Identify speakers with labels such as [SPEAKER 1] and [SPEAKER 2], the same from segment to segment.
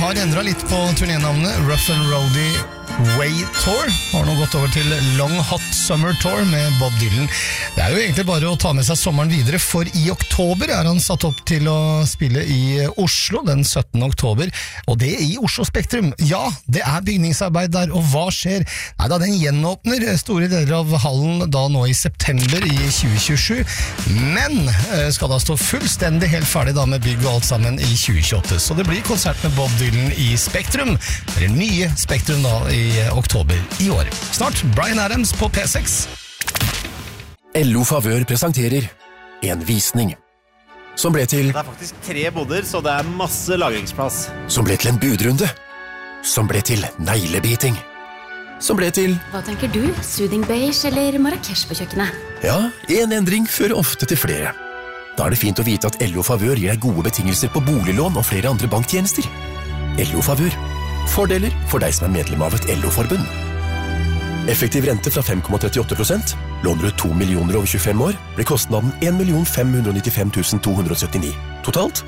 [SPEAKER 1] har endret litt på turnénavnet. Rough and Rowdy Way Tour har nå gått over til Long Hot Summer Tour med Bob Dylan. Det er jo egentlig bare å ta med seg sommeren videre, for i oktober er han satt opp til å spille i Oslo den 17. oktober, og det i Oslo Spektrum. Ja, det er bygningsarbeid der, og hva skjer? Nei da, den gjenåpner store deler av hallen da nå i september i 2027, men skal da stå fullstendig helt ferdig da med bygg og alt sammen i 2028. Så det blir konsert med Bob Dylan i Spektrum, eller nye Spektrum da i oktober i år. Snart Bryan Adams på P6.
[SPEAKER 2] LO Favør presenterer en visning som ble til
[SPEAKER 3] Det er faktisk 3 boder, så det er masse lagringsplass.
[SPEAKER 2] Som ble til en budrunde, som ble til neglebiting, som ble til
[SPEAKER 4] Hva tenker du? Soothing beige eller Marrakesh på kjøkkenet?
[SPEAKER 2] ja, en endring fører ofte til flere. Da er det fint å vite at LO Favør gir deg gode betingelser på boliglån og flere andre banktjenester. LO Favør. Fordeler for deg som er medlem av et LO-forbund. Effektiv rente fra 5,38%. Låner du 2 millioner over 25 år, blir kostnaden 1.595.279. Totalt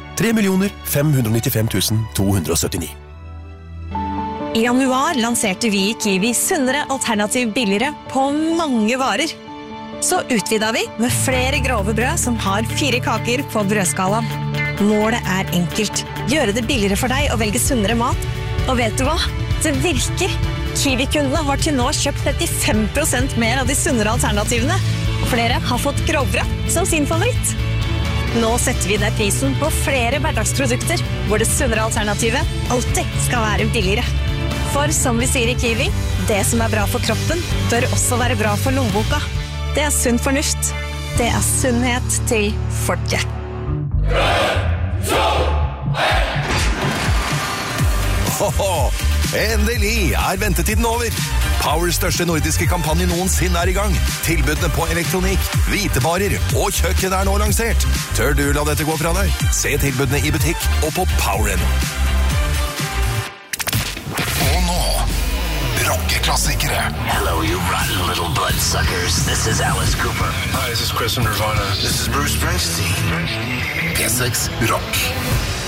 [SPEAKER 2] 3.595.279.
[SPEAKER 5] I januar lanserte vi i Kiwi sunnere alternativ billigere på mange varer. Så utvidet vi med flere grove brød som har 4 kaker på brødskalaen. Målet er enkelt. Gjøre det billigere for deg å velge sunnere mat. Og vet du hva? Det virker! Kiwi-kundene har til nå kjøpt 35% mer av de sunnere alternativene. Og flere har fått grovbrød som sin favoritt. Nå setter vi ned prisen på flere hverdagsprodukter, hvor det sunnere alternativet alltid skal være billigere. For som vi sier i Kiwi, det som er bra for kroppen, bør også være bra for lommeboka. Det er sunn fornuft. Det er sunnhet til folket.
[SPEAKER 6] Hoho! Endelig er ventetiden over. Powers største nordiske kampanje noensinne er i gang. Tilbudene på elektronikk, hvitevarer og kjøkken er nå lansert. Tør du la dette gå fra deg? Se tilbudene i butikk og på Poweren.
[SPEAKER 7] Og nå, rockeklassikere.
[SPEAKER 8] Hello, you rotten little bloodsuckers. This is Alice Cooper.
[SPEAKER 7] Hi, this is Chris from Nirvana.
[SPEAKER 8] This is Bruce Springsteen.
[SPEAKER 7] P6 Rock.